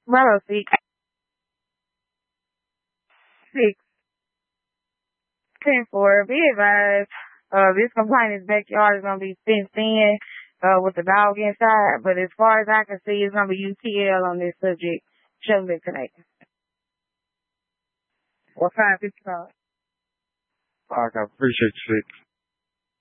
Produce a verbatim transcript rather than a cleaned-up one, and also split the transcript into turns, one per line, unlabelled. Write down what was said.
Bravo six. Six. Ten four. Be advised, uh, this complainant's backyard is gonna be fenced in, uh, with the dog inside, but as far as I can see, it's gonna be U T L on this subject. Chevrolet Connect. What kind of picture?
I appreciate you.